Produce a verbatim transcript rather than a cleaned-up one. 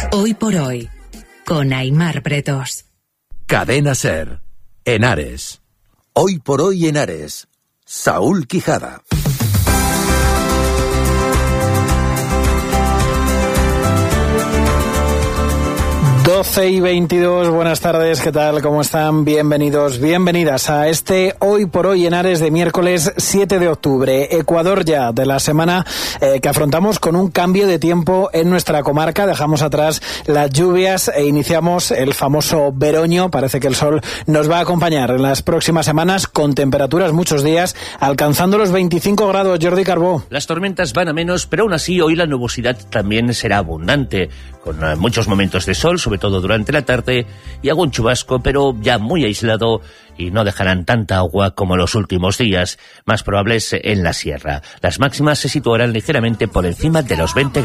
Hoy por hoy, con Aimar Bretos. Cadena SER, Henares. Hoy por hoy Henares, Saúl Quijada. doce y veintidós, buenas tardes, ¿qué tal? ¿Cómo están? Bienvenidos, bienvenidas a este Hoy por Hoy Henares de miércoles siete de octubre. Ecuador ya de la semana eh, que afrontamos con un cambio de tiempo en nuestra comarca. Dejamos atrás las lluvias e iniciamos el famoso veroño. Parece que el sol nos va a acompañar en las próximas semanas con temperaturas muchos días alcanzando los veinticinco grados. Jordi Carbó. Las tormentas van a menos, pero aún así hoy la nubosidad también será abundante, con uh, muchos momentos de sol, sobre todo durante la tarde, y algún chubasco, pero ya muy aislado, y no dejarán tanta agua como los últimos días, más probables en la sierra. Las máximas se situarán ligeramente por encima de los veinte grados.